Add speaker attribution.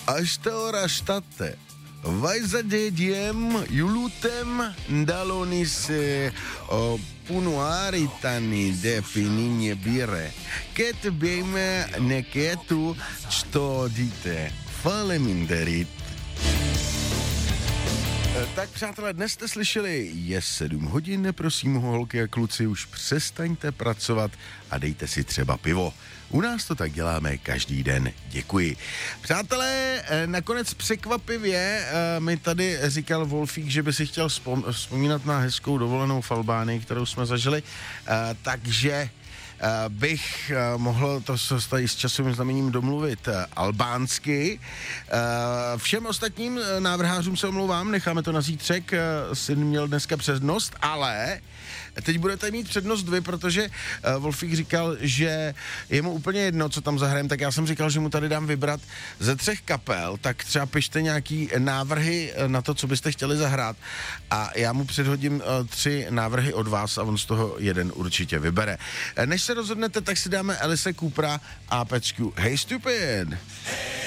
Speaker 1: Astora state. Vaizadediem julutem dalonis punuaritani de pininie bire. Ket bejme neketu što dite. Faleminderit. Tak přátelé, dnes jste slyšeli, je 7 hodin, prosím holky a kluci, už přestaňte pracovat a dejte si třeba pivo. U nás to tak děláme každý den. Děkuji. Přátelé, nakonec překvapivě mi tady říkal Wolfík, že by si chtěl vzpomínat na hezkou dovolenou v Albánii, kterou jsme zažili, takže bych mohl to tady s časovým znamením domluvit albánsky. Všem ostatním návrhářům se omlouvám, necháme to na zítřek, syn měl dneska přednost, ale teď budete mít přednost vy, protože Wolfík říkal, že je mu úplně jedno, co tam zahrajeme, tak já jsem říkal, že mu tady dám vybrat ze 3 kapel, tak třeba pište nějaký návrhy na to, co byste chtěli zahrát a já mu předhodím 3 návrhy od vás a on z toho jeden určitě vybere. Než se rozhodnete, tak si dáme Alice Coopera a pecku Hey Stupid!